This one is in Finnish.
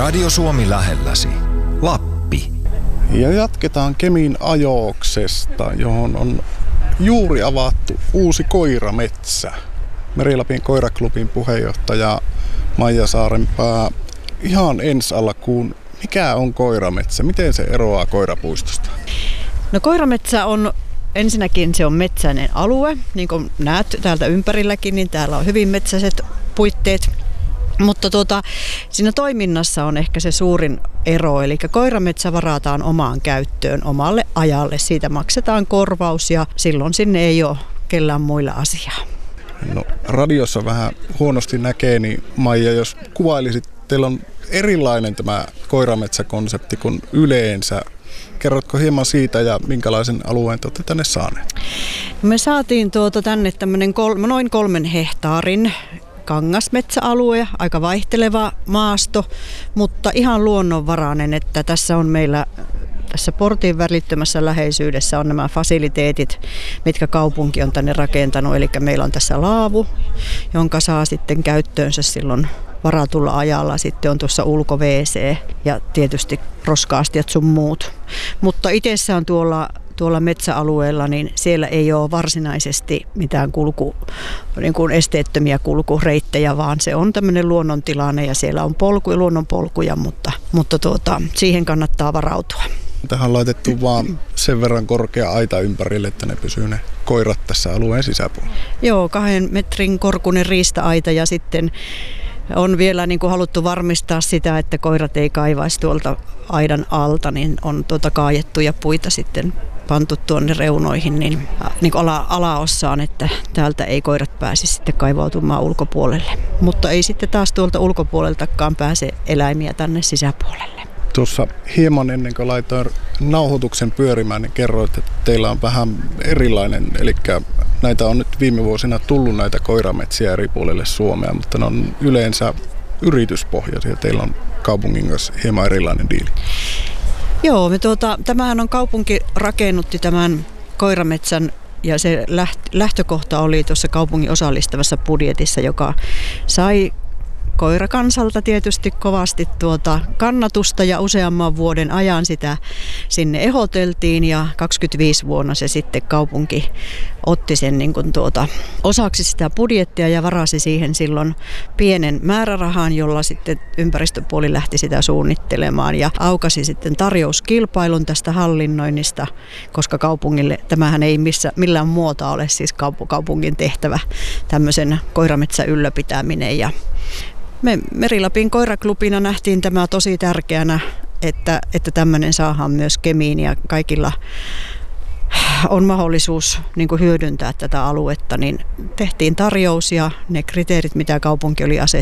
Radio Suomi lähelläsi. Lappi. Ja jatketaan Kemin ajooksesta, johon on juuri avattu uusi koirametsä. Meri-Lapin koiraklubin puheenjohtaja Maija Saarenpää. Ihan ensi alkuun, mikä on koirametsä? Miten se eroaa koirapuistosta? No koirametsä on ensinnäkin se on metsäinen alue. Niin kuin näet täältä ympärilläkin, niin täällä on hyvin metsäiset puitteet. Mutta siinä toiminnassa on ehkä se suurin ero, eli koirametsä varataan omaan käyttöön, omalle ajalle. Siitä maksetaan korvaus ja silloin sinne ei ole kellään muilla asiaa. No, radiossa vähän huonosti näkee, niin Maija, jos kuvailisit, teillä on erilainen tämä koirametsäkonsepti kuin yleensä. Kerrotko hieman siitä ja minkälaisen alueen te olette tänne saaneet? Me saatiin tänne tämmöinen noin 3 hehtaarin kangasmetsäalue, aika vaihteleva maasto, mutta ihan luonnonvarainen, että tässä on meillä tässä portin välittömässä läheisyydessä on nämä fasiliteetit, mitkä kaupunki on tänne rakentanut, eli meillä on tässä laavu, jonka saa sitten käyttöönsä silloin varatulla ajalla, sitten on tuossa ulko-WC ja tietysti roska-astiat sun muut, mutta itsessä on tuolla metsäalueella, niin siellä ei ole varsinaisesti mitään niin kuin esteettömiä kulkureittejä, vaan se on tämmöinen luonnontilanne ja siellä on luonnonpolkuja, mutta siihen kannattaa varautua. Tähän on laitettu vaan sen verran korkea aita ympärille, että ne pysyy ne koirat tässä alueen sisäpuolella. Joo, 2 metrin korkuinen riista-aita ja sitten on vielä niin kuin haluttu varmistaa sitä, että koirat ei kaivaisi tuolta aidan alta, niin on kaajettuja puita sitten pantu tuonne reunoihin niin kuin alaossaan, että täältä ei koirat pääsisi sitten kaivautumaan ulkopuolelle. Mutta ei sitten taas tuolta ulkopuoleltakaan pääse eläimiä tänne sisäpuolelle. Tuossa hieman ennen kuin laitoin nauhoituksen pyörimään, niin kerroit, että teillä on vähän erilainen, eli näitä on nyt viime vuosina tullut näitä koirametsiä eri puolille Suomea, mutta ne on yleensä yrityspohjaisia. Teillä on kaupungin kanssa hieman erilainen diili. Joo, tämähän on kaupunki rakennutti tämän koirametsän ja se lähtökohta oli tuossa kaupungin osallistavassa budjetissa, joka sai koirakansalta tietysti kovasti kannatusta ja useamman vuoden ajan sitä sinne ehdoteltiin ja 25 vuonna se sitten kaupunki otti sen niin kuin osaksi sitä budjettia ja varasi siihen silloin pienen määrärahan, jolla sitten ympäristöpuoli lähti sitä suunnittelemaan ja aukasi sitten tarjouskilpailun tästä hallinnoinnista, koska kaupungille tämähän ei millään muotoa ole siis kaupungin tehtävä tämmöisen koirametsän ylläpitäminen ja me Meri-Lapin koiraklubina nähtiin tämä tosi tärkeänä, että tämmöinen saadaan myös Kemiin ja kaikilla on mahdollisuus niin kuin hyödyntää tätä aluetta, niin tehtiin tarjous ja ne kriteerit, mitä kaupunki oli asettanut.